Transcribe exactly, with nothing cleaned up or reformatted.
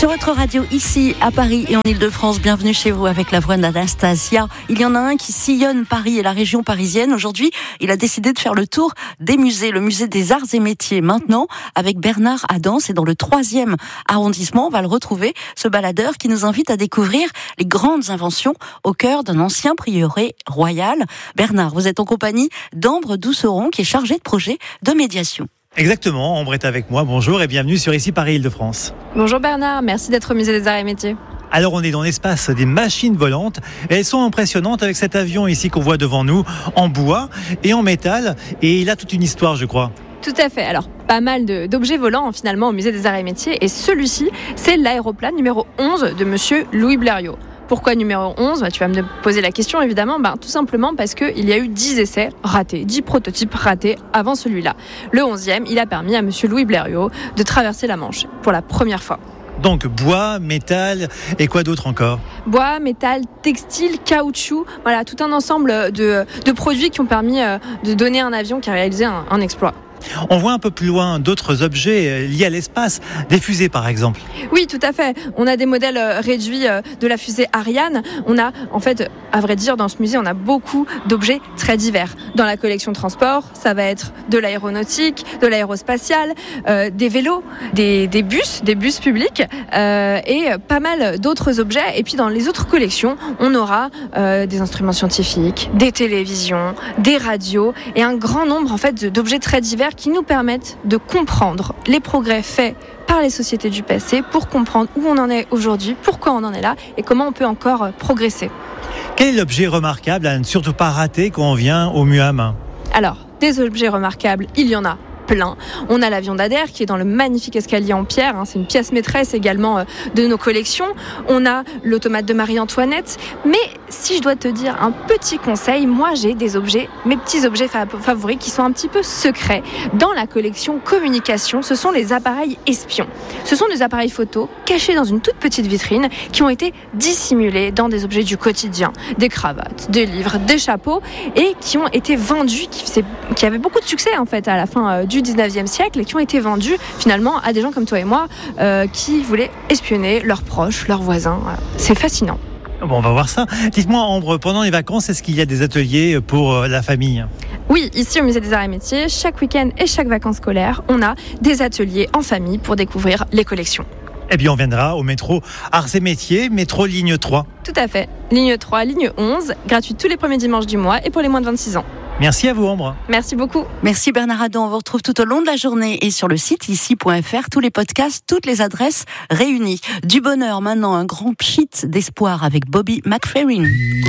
Sur votre radio, ici à Paris et en Ile-de-France, bienvenue chez vous avec la voix d'Anastasia. Il y en a un qui sillonne Paris et la région parisienne. Aujourd'hui, il a décidé de faire le tour des musées, le musée des arts et métiers. Maintenant, avec Bernard Adam, c'est dans le troisième arrondissement. On va le retrouver, ce baladeur qui nous invite à découvrir les grandes inventions au cœur d'un ancien prieuré royal. Bernard, vous êtes en compagnie d'Ambre Douceron, qui est chargée de projet de médiation. Exactement, Ambre est avec moi, bonjour et bienvenue sur Ici Paris Ile-de-France. Bonjour Bernard, merci d'être au musée des arts et métiers. Alors on est dans l'espace des machines volantes et elles sont impressionnantes avec cet avion ici qu'on voit devant nous en bois et en métal, et il a toute une histoire, je crois. Tout à fait, alors pas mal de, d'objets volants finalement au musée des arts et métiers, et celui-ci c'est l'aéroplane numéro onze de monsieur Louis Blériot. Pourquoi numéro onze ? bah, Tu vas me poser la question évidemment. Bah, tout simplement parce qu'il y a eu dix essais ratés, dix prototypes ratés avant celui-là. Le onzième, il a permis à monsieur Louis Blériot de traverser la Manche pour la première fois. Donc bois, métal et quoi d'autre encore ? Bois, métal, textile, caoutchouc, voilà, tout un ensemble de, de produits qui ont permis de donner à un avion qui a réalisé un, un exploit. On voit un peu plus loin d'autres objets liés à l'espace, des fusées par exemple. Oui, tout à fait. On a des modèles réduits de la fusée Ariane. On a, en fait, à vrai dire, dans ce musée, on a beaucoup d'objets très divers. Dans la collection transport, ça va être de l'aéronautique, de l'aérospatial, euh, des vélos, des, des bus, des bus publics euh, et pas mal d'autres objets. Et puis dans les autres collections, on aura euh, des instruments scientifiques, des télévisions, des radios et un grand nombre en fait d'objets très divers qui nous permettent de comprendre les progrès faits par les sociétés du passé pour comprendre où on en est aujourd'hui, pourquoi on en est là et comment on peut encore progresser. Quel est l'objet remarquable à ne surtout pas rater quand on vient au M U A M ? Alors, des objets remarquables, il y en a plein. On a l'avion d'Adair qui est dans le magnifique escalier en pierre, hein, c'est une pièce maîtresse également euh, de nos collections. On a l'automate de Marie-Antoinette, mais si je dois te dire un petit conseil, moi j'ai des objets, mes petits objets favoris qui sont un petit peu secrets. Dans la collection communication, ce sont les appareils espions. Ce sont des appareils photo cachés dans une toute petite vitrine qui ont été dissimulés dans des objets du quotidien, des cravates, des livres, des chapeaux, et qui ont été vendus, qui, qui avaient beaucoup de succès en fait à la fin euh, du du dix-neuvième siècle et qui ont été vendus finalement à des gens comme toi et moi euh, qui voulaient espionner leurs proches, leurs voisins. C'est fascinant. Bon, on va voir ça. Dites-moi Ambre, pendant les vacances, est-ce qu'il y a des ateliers pour la famille ? Oui, ici au musée des arts et métiers, chaque week-end et chaque vacances scolaires, on a des ateliers en famille pour découvrir les collections. Eh bien, on viendra au métro Arts et Métiers, métro ligne trois. Tout à fait. Ligne trois, ligne onze, gratuite tous les premiers dimanches du mois et pour les moins de vingt-six ans. Merci à vous, Ambre. Merci beaucoup. Merci Bernard Adam. On vous retrouve tout au long de la journée et sur le site ici point f r, tous les podcasts, toutes les adresses réunies. Du bonheur maintenant, un grand pchit d'espoir avec Bobby McFerrin.